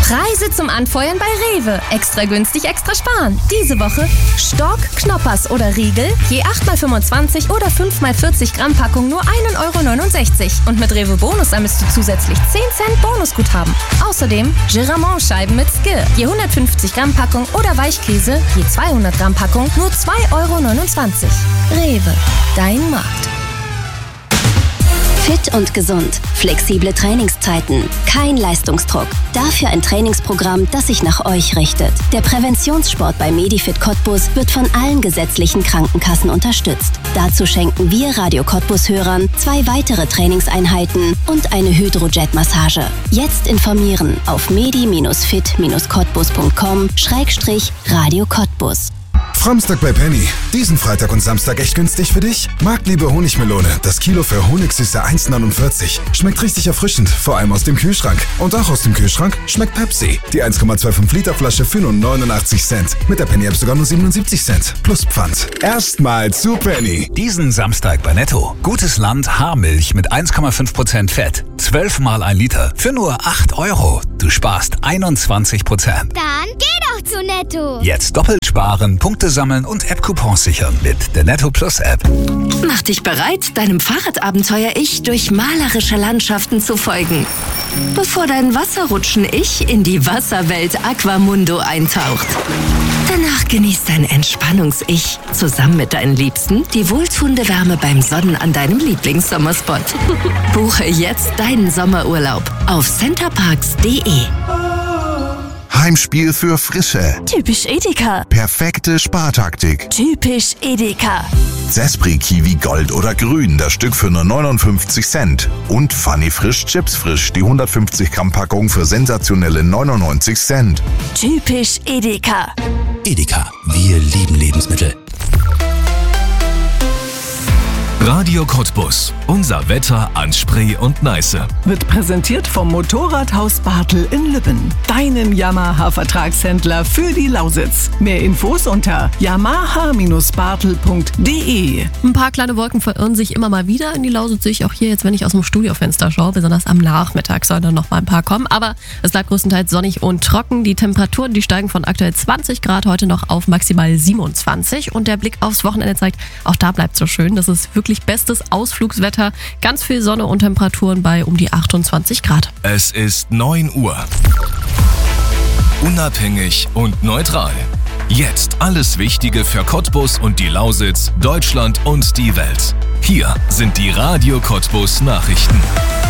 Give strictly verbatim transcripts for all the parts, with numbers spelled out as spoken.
Preise zum Anfeuern bei Rewe. Extra günstig, extra sparen. Diese Woche Stork, Knoppers oder Riegel, je acht mal fünfundzwanzig oder fünf mal vierzig Gramm Packung nur ein Euro neunundsechzig. Und mit Rewe Bonus sammelst du zusätzlich zehn Cent Bonusguthaben. Außerdem Giramont-Scheiben mit Skill, je hundertfünfzig Gramm Packung oder Weichkäse, je zweihundert Gramm Packung nur zwei Euro neunundzwanzig. Rewe, dein Markt. Fit und gesund. Flexible Trainingszeiten. Kein Leistungsdruck. Dafür ein Trainingsprogramm, das sich nach euch richtet. Der Präventionssport bei Medifit Cottbus wird von allen gesetzlichen Krankenkassen unterstützt. Dazu schenken wir Radio Cottbus-Hörern zwei weitere Trainingseinheiten und eine Hydrojet-Massage. Jetzt informieren auf medi-fit cottbus punkt com Schrägstrich Radio Cottbus. Framstag bei Penny. Diesen Freitag und Samstag echt günstig für dich? Marktliebe Honigmelone. Das Kilo für Honigsüße eins Euro neunundvierzig. Schmeckt richtig erfrischend, vor allem aus dem Kühlschrank. Und auch aus dem Kühlschrank schmeckt Pepsi. Die eins Komma fünfundzwanzig Liter Flasche für nur neunundachtzig Cent. Mit der Penny App sogar nur siebenundsiebzig Cent. Plus Pfand. Erstmal zu Penny. Diesen Samstag bei Netto. Gutes Land Haarmilch mit eins Komma fünf Prozent Fett. zwölf mal ein Liter. Für nur acht Euro. Du sparst einundzwanzig Prozent. Dann geh doch zu Netto. Jetzt doppelt sparen, Punkte sammeln und App-Coupons sichern mit der Netto Plus App. Mach dich bereit, deinem Fahrradabenteuer-Ich durch malerische Landschaften zu folgen. Bevor dein Wasserrutschen-Ich in die Wasserwelt Aquamundo eintaucht. Danach genießt dein Entspannungs-Ich zusammen mit deinen Liebsten die wohltuende Wärme beim Sonnen an deinem Lieblingssommerspot. Buche jetzt deinen Sommerurlaub auf centerparks punkt de. Heimspiel für Frische. Typisch Edeka. Perfekte Spartaktik. Typisch Edeka. Zespri Kiwi Gold oder Grün, das Stück für nur neunundfünfzig Cent. Und Funny Frisch Chips Frisch, die hundertfünfzig Gramm Packung für sensationelle neunundneunzig Cent. Typisch Edeka. Edeka, wir lieben Lebensmittel. Radio Cottbus. Unser Wetter an Spree und Neiße. Wird präsentiert vom Motorradhaus Bartel in Lübben. Deinen Yamaha-Vertragshändler für die Lausitz. Mehr Infos unter yamaha bartel punkt de. Ein paar kleine Wolken verirren sich immer mal wieder in die Lausitz. Sehe ich auch hier jetzt, wenn ich aus dem Studiofenster schaue. Besonders am Nachmittag sollen dann noch mal ein paar kommen. Aber es bleibt größtenteils sonnig und trocken. Die Temperaturen, die steigen von aktuell zwanzig Grad heute noch auf maximal siebenundzwanzig. Und der Blick aufs Wochenende zeigt, auch da bleibt es so schön. Das ist wirklich bestes Ausflugswetter. Ganz viel Sonne und Temperaturen bei um die achtundzwanzig Grad. Es ist neun Uhr. Unabhängig und neutral. Jetzt alles Wichtige für Cottbus und die Lausitz, Deutschland und die Welt. Hier sind die Radio Cottbus Nachrichten.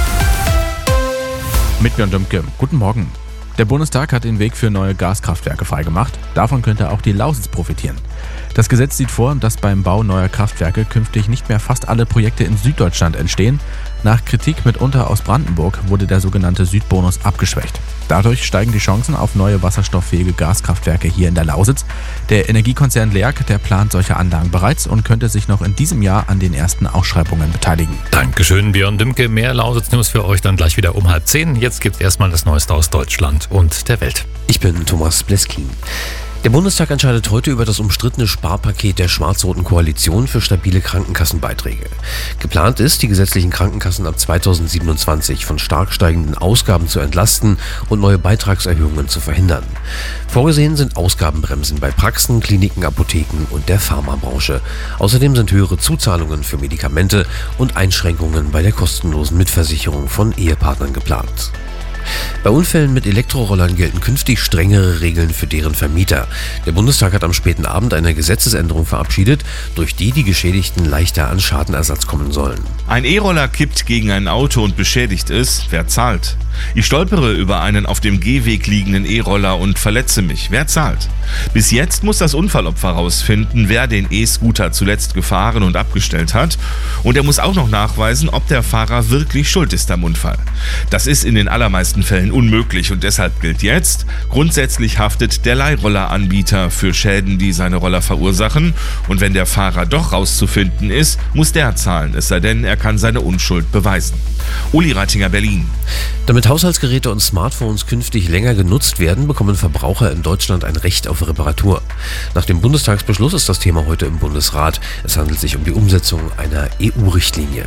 Mit Björn Dömke. Guten Morgen. Der Bundestag hat den Weg für neue Gaskraftwerke freigemacht. Davon könnte auch die Lausitz profitieren. Das Gesetz sieht vor, dass beim Bau neuer Kraftwerke künftig nicht mehr fast alle Projekte in Süddeutschland entstehen. Nach Kritik mitunter aus Brandenburg wurde der sogenannte Südbonus abgeschwächt. Dadurch steigen die Chancen auf neue wasserstofffähige Gaskraftwerke hier in der Lausitz. Der Energiekonzern Lerck, der plant solche Anlagen bereits und könnte sich noch in diesem Jahr an den ersten Ausschreibungen beteiligen. Dankeschön, Björn Dümke. Mehr Lausitz-News für euch dann gleich wieder um halb zehn. Jetzt gibt's erstmal das Neueste aus Deutschland und der Welt. Ich bin Thomas Bleskin. Der Bundestag entscheidet heute über das umstrittene Sparpaket der schwarz-roten Koalition für stabile Krankenkassenbeiträge. Geplant ist, die gesetzlichen Krankenkassen ab zweitausendsiebenundzwanzig von stark steigenden Ausgaben zu entlasten und neue Beitragserhöhungen zu verhindern. Vorgesehen sind Ausgabenbremsen bei Praxen, Kliniken, Apotheken und der Pharmabranche. Außerdem sind höhere Zuzahlungen für Medikamente und Einschränkungen bei der kostenlosen Mitversicherung von Ehepartnern geplant. Bei Unfällen mit Elektrorollern gelten künftig strengere Regeln für deren Vermieter. Der Bundestag hat am späten Abend eine Gesetzesänderung verabschiedet, durch die die Geschädigten leichter an Schadenersatz kommen sollen. Ein E-Roller kippt gegen ein Auto und beschädigt es. Wer zahlt? Ich stolpere über einen auf dem Gehweg liegenden E-Roller und verletze mich. Wer zahlt? Bis jetzt muss das Unfallopfer herausfinden, wer den E-Scooter zuletzt gefahren und abgestellt hat. Und er muss auch noch nachweisen, ob der Fahrer wirklich schuld ist am Unfall. Das ist in den allermeisten Fällen unmöglich und deshalb gilt jetzt, grundsätzlich haftet der Leihrolleranbieter für Schäden, die seine Roller verursachen. Und wenn der Fahrer doch rauszufinden ist, muss der zahlen, es sei denn, er kann seine Unschuld beweisen. Uli Reitinger, Berlin. Damit Haushaltsgeräte und Smartphones künftig länger genutzt werden, bekommen Verbraucher in Deutschland ein Recht auf Reparatur. Nach dem Bundestagsbeschluss ist das Thema heute im Bundesrat. Es handelt sich um die Umsetzung einer E U-Richtlinie.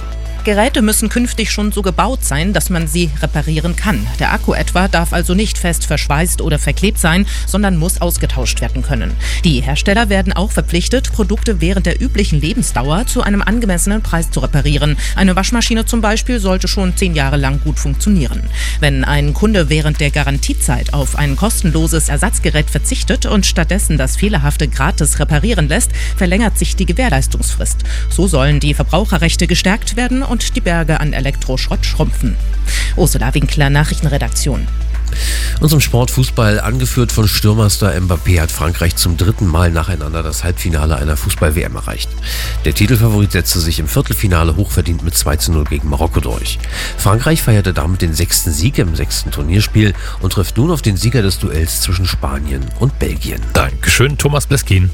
Geräte müssen künftig schon so gebaut sein, dass man sie reparieren kann. Der Akku etwa darf also nicht fest verschweißt oder verklebt sein, sondern muss ausgetauscht werden können. Die Hersteller werden auch verpflichtet, Produkte während der üblichen Lebensdauer zu einem angemessenen Preis zu reparieren. Eine Waschmaschine zum Beispiel sollte schon zehn Jahre lang gut funktionieren. Wenn ein Kunde während der Garantiezeit auf ein kostenloses Ersatzgerät verzichtet und stattdessen das Fehlerhafte gratis reparieren lässt, verlängert sich die Gewährleistungsfrist. So sollen die Verbraucherrechte gestärkt werden und die Berge an Elektroschrott schrumpfen. Ursula Winkler, Nachrichtenredaktion. Und zum Sport Fußball, angeführt von Stürmerstar Mbappé, hat Frankreich zum dritten Mal nacheinander das Halbfinale einer Fußball-W M erreicht. Der Titelfavorit setzte sich im Viertelfinale hochverdient mit zwei zu null gegen Marokko durch. Frankreich feierte damit den sechsten Sieg im sechsten Turnierspiel und trifft nun auf den Sieger des Duells zwischen Spanien und Belgien. Dankeschön, Thomas Bleskin.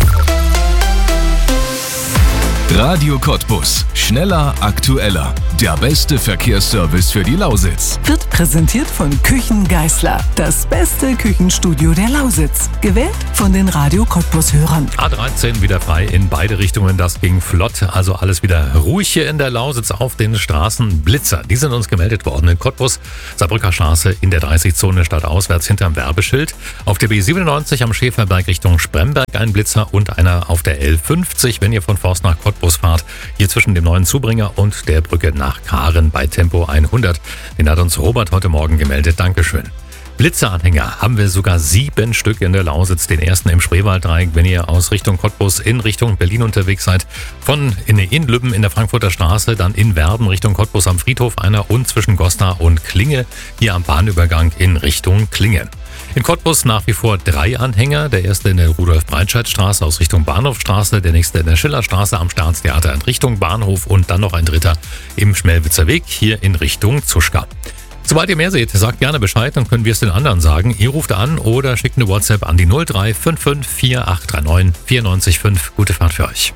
Radio Cottbus. Schneller, aktueller. Der beste Verkehrsservice für die Lausitz. Wird präsentiert von Küchen Geißler. Das beste Küchenstudio der Lausitz. Gewählt von den Radio Cottbus-Hörern. A dreizehn wieder frei in beide Richtungen. Das ging flott. Also alles wieder ruhig hier in der Lausitz auf den Straßen. Blitzer, die sind uns gemeldet worden in Cottbus. Saarbrücker Straße in der dreißig-Zone stadtauswärts hinterm Werbeschild. Auf der B siebenundneunzig am Schäferberg Richtung Spremberg ein Blitzer und einer auf der L fünfzig, wenn ihr von Forst nach Cottbus fahrt. Hier zwischen dem neuen Zubringer und der Brücke nach Karen bei Tempo hundert. Den hat uns Robert heute Morgen gemeldet. Dankeschön. Blitzeranhänger haben wir sogar sieben Stück in der Lausitz. Den ersten im Spreewalddreieck, wenn ihr aus Richtung Cottbus in Richtung Berlin unterwegs seid. Von in, in Lübben in der Frankfurter Straße, dann in Werben Richtung Cottbus am Friedhof einer und zwischen Goslar und Klinge hier am Bahnübergang in Richtung Klinge. In Cottbus nach wie vor drei Anhänger. Der erste in der Rudolf-Breitscheid-Straße aus Richtung Bahnhofstraße, der nächste in der Schillerstraße am Staatstheater in Richtung Bahnhof und dann noch ein dritter im Schmelwitzer Weg hier in Richtung Zuschka. Sobald ihr mehr seht, sagt gerne Bescheid, dann können wir es den anderen sagen. Ihr ruft an oder schickt eine WhatsApp an die null drei fünf fünf vier acht drei neun vier neun fünf. Gute Fahrt für euch.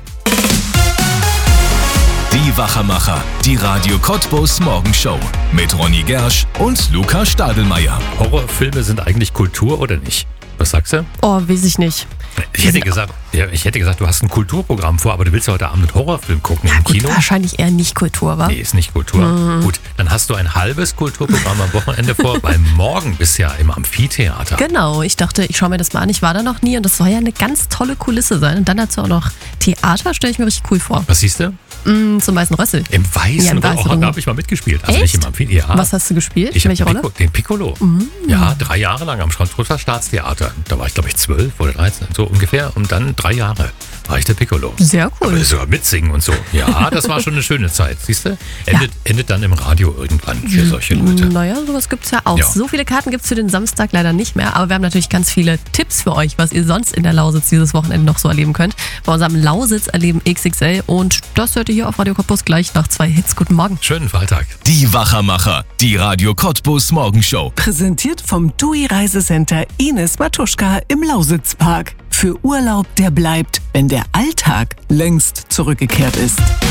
Die Wachermacher, die Radio Cottbus Morgenshow mit Ronny Gersch und Luca Stadelmeier. Horrorfilme sind eigentlich Kultur oder nicht? Was sagst du? Oh, weiß ich nicht. Ich hätte gesagt, ja, ich hätte gesagt, du hast ein Kulturprogramm vor, aber du willst ja heute Abend einen Horrorfilm gucken ja, im gut, Kino. Wahrscheinlich eher nicht Kultur, wa? Nee, ist nicht Kultur. Mhm. Gut, dann hast du ein halbes Kulturprogramm am Wochenende vor, weil morgen bist du ja im Amphitheater. Genau, ich dachte, ich schaue mir das mal an. Ich war da noch nie und das soll ja eine ganz tolle Kulisse sein. Und dann dazu auch noch Theater, stelle ich mir richtig cool vor. Was siehst du? Mm, zum Weißen Rössel. Im Weißen, ja, im Rössel, Weißen oh, da habe ich mal mitgespielt. Also Echt? nicht im Amphitheater. Was hast du gespielt? Ich Welche den Rolle? Pico, den Piccolo. Mm. Ja, drei Jahre lang am Schrottrutter Staatstheater. Da war ich, glaube ich, zwölf oder dreizehn, so ungefähr. Und dann drei Jahre war ich der Piccolo. Sehr cool. Aber sogar mitsingen und so. Ja, das war schon eine schöne Zeit. Siehst du? Endet, ja. endet dann im Radio irgendwann für solche Leute. Naja, sowas gibt es ja auch. Ja. So viele Karten gibt es für den Samstag leider nicht mehr. Aber wir haben natürlich ganz viele Tipps für euch, was ihr sonst in der Lausitz dieses Wochenende noch so erleben könnt. Bei unserem Lausitz erleben X X L. Und das hört ihr hier auf Radio Cottbus gleich nach zwei Hits. Guten Morgen. Schönen Freitag. Die Wachermacher, die Radio Cottbus Morgenshow. Präsentiert vom T U I Reisecenter Ines Matuschka im Lausitzpark. Für Urlaub, der bleibt, wenn der Alltag längst zurückgekehrt ist.